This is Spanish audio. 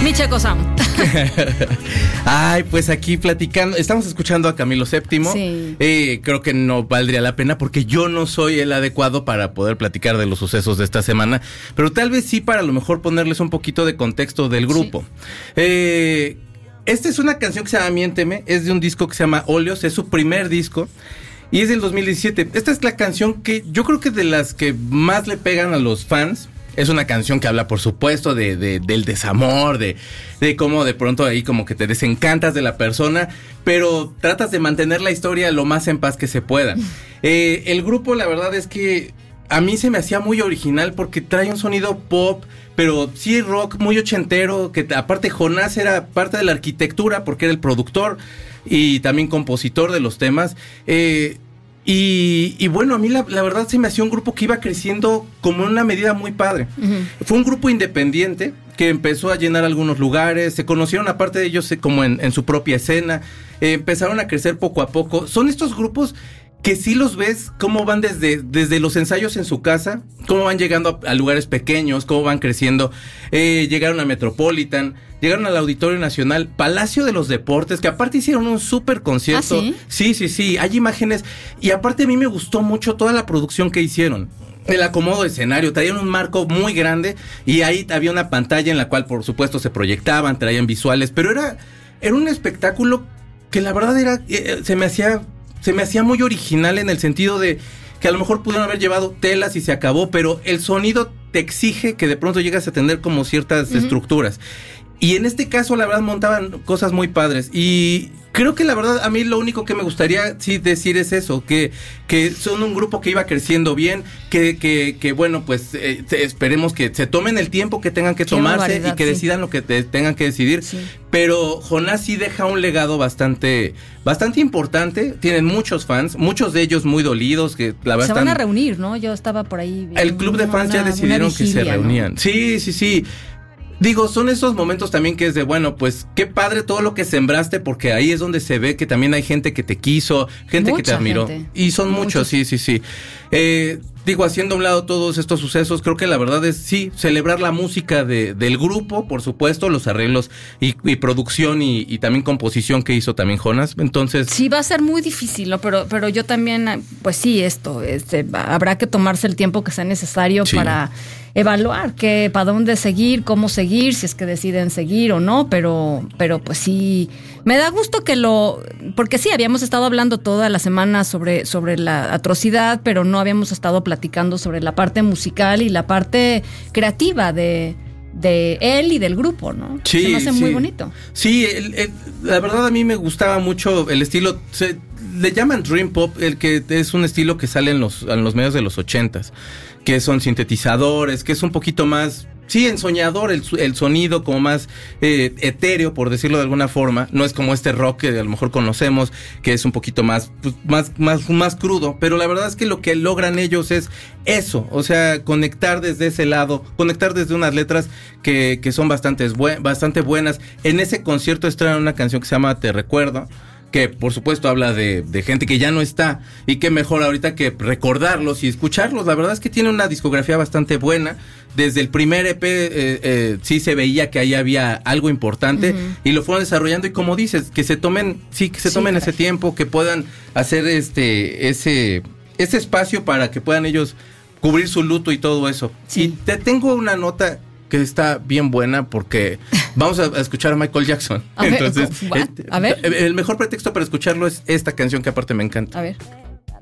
Checo Sound. Ay, pues aquí platicando, estamos escuchando a Camilo VII. Sí. Creo que no valdría la pena porque yo no soy el adecuado para poder platicar de los sucesos de esta semana, pero tal vez sí para a lo mejor ponerles un poquito de contexto del grupo. Sí. Esta es una canción que se llama Miénteme, es de un disco que se llama Óleos, es su primer disco. Y es del 2017. Esta es la canción que yo creo que de las que más le pegan a los fans. Es una canción que habla, por supuesto, del desamor, de cómo de pronto ahí como que te desencantas de la persona, pero tratas de mantener la historia lo más en paz que se pueda. El grupo, la verdad es que a mí se me hacía muy original porque trae un sonido pop, pero sí rock muy ochentero, que aparte Jonás era parte de la arquitectura porque era el productor y también compositor de los temas. Y bueno, a mí la verdad se me hacía un grupo que iba creciendo como en una medida muy padre. Uh-huh. Fue un grupo independiente que empezó a llenar algunos lugares, se conocieron aparte de ellos como en su propia escena, empezaron a crecer poco a poco. Son estos grupos que sí los ves cómo van desde los ensayos en su casa, cómo van llegando a lugares pequeños, cómo van creciendo. Llegaron a Metropolitan, llegaron al Auditorio Nacional, Palacio de los Deportes, que aparte hicieron un súper concierto. ¿Ah, sí? Sí, hay imágenes. Y aparte a mí me gustó mucho toda la producción que hicieron. El acomodo de escenario, traían un marco muy grande y ahí había una pantalla en la cual por supuesto se proyectaban, traían visuales, pero era un espectáculo que la verdad se me hacía muy original en el sentido de que a lo mejor pudieron haber llevado telas y se acabó, pero el sonido te exige que de pronto llegas a tener como ciertas estructuras. Y en este caso, la verdad, montaban cosas muy padres. Y creo que la verdad, a mí lo único que me gustaría sí decir es eso, que son un grupo que iba creciendo bien, que bueno, pues esperemos que se tomen el tiempo que tengan que tomarse y que decidan lo que tengan que decidir. Sí. Pero Jonás sí deja un legado bastante importante. Tienen muchos fans, muchos de ellos muy dolidos, que la verdad se van a reunir, ¿no? Yo estaba por ahí. El club de fans ya decidieron vigilia, que se reunían. ¿No? Sí. Digo, son esos momentos también que es de, bueno, pues qué padre todo lo que sembraste, porque ahí es donde se ve que también hay gente que te quiso, gente que te admiró. Y son muchos, sí. Digo, haciendo a un lado todos estos sucesos, creo que la verdad es, sí, celebrar la música del grupo, por supuesto, los arreglos y producción y también composición que hizo también Jonás. Entonces... Sí, va a ser muy difícil, ¿no? Pero yo también, pues sí, habrá que tomarse el tiempo que sea necesario para evaluar para dónde seguir, cómo seguir, si es que deciden seguir o no, pero pues sí, me da gusto porque sí, habíamos estado hablando toda la semana sobre la atrocidad, pero no habíamos estado platicando sobre la parte musical y la parte creativa de él y del grupo, ¿no? Sí, se me hace muy bonito. Sí, la verdad a mí me gustaba mucho el estilo, le llaman Dream Pop, el que es un estilo que sale en los medios de los 80s, que son sintetizadores, que es un poquito más, sí, ensoñador el sonido, como más etéreo, por decirlo de alguna forma. No es como este rock que a lo mejor conocemos, que es un poquito más crudo, pero la verdad es que lo que logran ellos es eso, o sea, conectar desde ese lado, conectar desde unas letras que son bastante buenas. En ese concierto estrenan una canción que se llama Te Recuerdo, que por supuesto habla de gente que ya no está, y que mejor ahorita que recordarlos y escucharlos. La verdad es que tiene una discografía bastante buena. Desde el primer EP sí se veía que ahí había algo importante, y lo fueron desarrollando, y como dices, que se tomen ese tiempo, que puedan hacer ese espacio para que puedan ellos cubrir su luto y todo eso. Sí. Y te tengo una nota que está bien buena porque vamos a escuchar a Michael Jackson. Entonces, a ver. El mejor pretexto para escucharlo es esta canción que aparte me encanta. A ver.